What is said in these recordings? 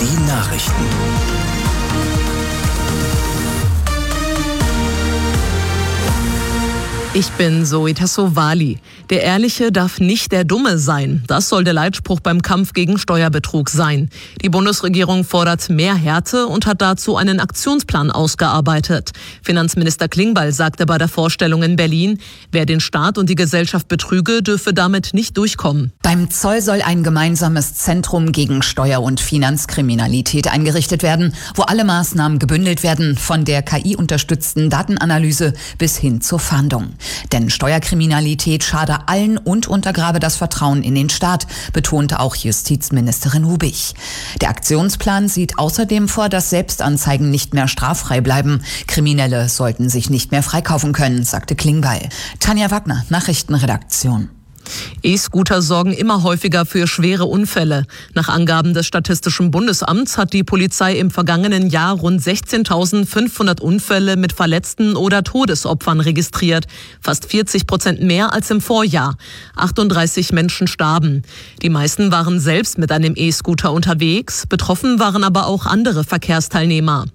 Die Nachrichten. Ich bin Zoe Tassovali. Der Ehrliche darf nicht der Dumme sein. Das soll der Leitspruch beim Kampf gegen Steuerbetrug sein. Die Bundesregierung fordert mehr Härte und hat dazu einen Aktionsplan ausgearbeitet. Finanzminister Klingbeil sagte bei der Vorstellung in Berlin, wer den Staat und die Gesellschaft betrüge, dürfe damit nicht durchkommen. Beim Zoll soll ein gemeinsames Zentrum gegen Steuer- und Finanzkriminalität eingerichtet werden, wo alle Maßnahmen gebündelt werden, von der KI-unterstützten Datenanalyse bis hin zur Fahndung. Denn Steuerkriminalität schade allen und untergrabe das Vertrauen in den Staat, betonte auch Justizministerin Hubich. Der Aktionsplan sieht außerdem vor, dass Selbstanzeigen nicht mehr straffrei bleiben. Kriminelle sollten sich nicht mehr freikaufen können, sagte Klingbeil. Tanja Wagner, Nachrichtenredaktion. E-Scooter sorgen immer häufiger für schwere Unfälle. Nach Angaben des Statistischen Bundesamts hat die Polizei im vergangenen Jahr rund 16.500 Unfälle mit Verletzten oder Todesopfern registriert. Fast 40% mehr als im Vorjahr. 38 Menschen starben. Die meisten waren selbst mit einem E-Scooter unterwegs. Betroffen waren aber auch andere Verkehrsteilnehmer.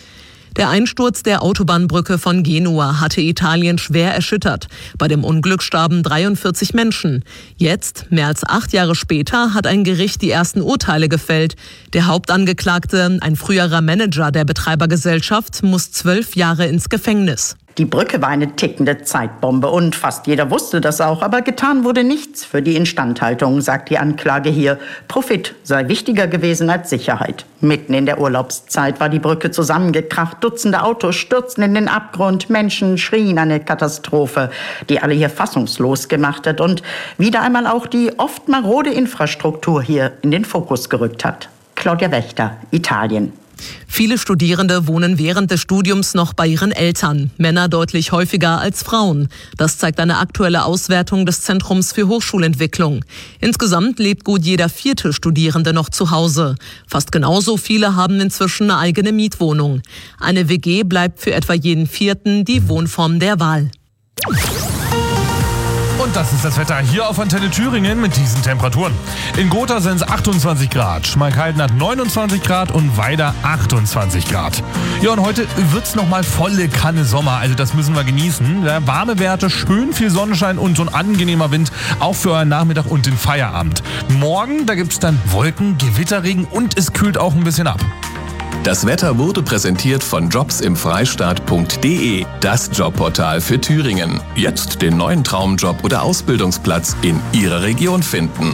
Der Einsturz der Autobahnbrücke von Genua hatte Italien schwer erschüttert. Bei dem Unglück starben 43 Menschen. Jetzt, mehr als 8 Jahre später, hat ein Gericht die ersten Urteile gefällt. Der Hauptangeklagte, ein früherer Manager der Betreibergesellschaft, muss 12 Jahre ins Gefängnis. Die Brücke war eine tickende Zeitbombe und fast jeder wusste das auch. Aber getan wurde nichts für die Instandhaltung, sagt die Anklage hier. Profit sei wichtiger gewesen als Sicherheit. Mitten in der Urlaubszeit war die Brücke zusammengekracht. Dutzende Autos stürzten in den Abgrund. Menschen schrien eine Katastrophe, die alle hier fassungslos gemacht hat und wieder einmal auch die oft marode Infrastruktur hier in den Fokus gerückt hat. Claudia Wächter, Italien. Viele Studierende wohnen während des Studiums noch bei ihren Eltern. Männer deutlich häufiger als Frauen. Das zeigt eine aktuelle Auswertung des Zentrums für Hochschulentwicklung. Insgesamt lebt gut jeder 4. Studierende noch zu Hause. Fast genauso viele haben inzwischen eine eigene Mietwohnung. Eine WG bleibt für etwa jeden 4. die Wohnform der Wahl. Und das ist das Wetter hier auf Antenne Thüringen mit diesen Temperaturen. In Gotha sind es 28 Grad, Schmalkalden hat 29 Grad und Weida 28 Grad. Ja, und heute wird's nochmal volle Kanne Sommer, also das müssen wir genießen. Ja, warme Werte, schön viel Sonnenschein und so ein angenehmer Wind, auch für euren Nachmittag und den Feierabend. Morgen, da gibt's dann Wolken, Gewitterregen und es kühlt auch ein bisschen ab. Das Wetter wurde präsentiert von jobsimfreistaat.de, das Jobportal für Thüringen. Jetzt den neuen Traumjob oder Ausbildungsplatz in Ihrer Region finden.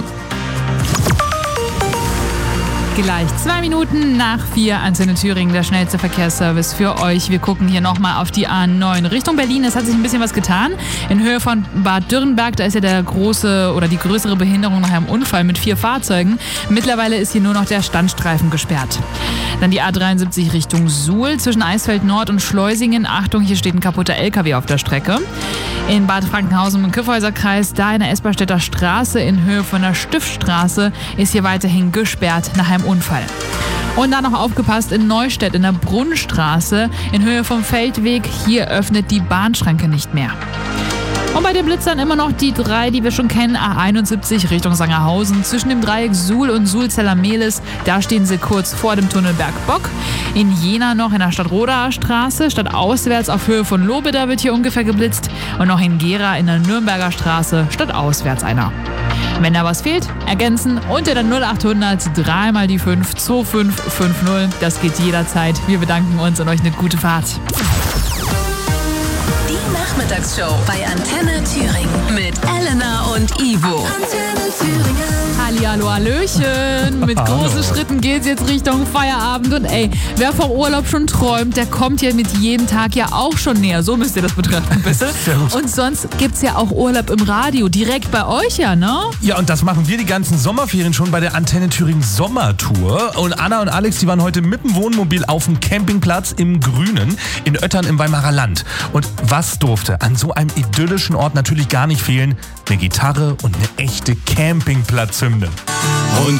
Gleich 2 Minuten nach 4, Antenne Thüringen, der schnellste Verkehrsservice für euch. Wir gucken hier nochmal auf die A9 Richtung Berlin. Es hat sich ein bisschen was getan. In Höhe von Bad Dürrenberg, da ist ja die größere Behinderung nach einem Unfall mit 4 Fahrzeugen. Mittlerweile ist hier nur noch der Standstreifen gesperrt. Dann die A73 Richtung Suhl zwischen Eisfeld Nord und Schleusingen. Achtung, hier steht ein kaputter LKW auf der Strecke. In Bad Frankenhausen im Kyffhäuserkreis, da in der Esberstädter Straße in Höhe von der Stiftstraße, ist hier weiterhin gesperrt nach einem Unfall. Und dann noch aufgepasst in Neustädt in der Brunnenstraße in Höhe vom Feldweg. Hier öffnet die Bahnschranke nicht mehr. Und bei den Blitzern immer noch die 3, die wir schon kennen, A71 Richtung Sangerhausen. Zwischen dem Dreieck Suhl und Suhl-Zellermehlis, da stehen sie kurz vor dem Tunnel Bergbock. In Jena noch in der Stadtrodaer Straße, stadtauswärts auf Höhe von Lobeda wird hier ungefähr geblitzt. Und noch in Gera in der Nürnberger Straße, stadtauswärts einer. Wenn da was fehlt, ergänzen unter der 0800 3 mal die 5 2550. Das geht jederzeit. Wir bedanken uns und euch eine gute Fahrt. Nachmittagsshow bei Antenne Thüringen mit Elena und Ivo. Antenne Thüringen. Hallihallo, Hallöchen. Mit großen Schritten geht's jetzt Richtung Feierabend. Und ey, wer vom Urlaub schon träumt, der kommt ja mit jedem Tag ja auch schon näher. So müsst ihr das betrachten, bitte. Und sonst gibt's ja auch Urlaub im Radio, direkt bei euch ja, ne? Ja, und das machen wir die ganzen Sommerferien schon bei der Antenne Thüringen Sommertour. Und Anna und Alex, die waren heute mit dem Wohnmobil auf dem Campingplatz im Grünen in Oettern im Weimarer Land. Und was durfte an so einem idyllischen Ort natürlich gar nicht fehlen? Eine Gitarre und eine echte Campingplatzhymne.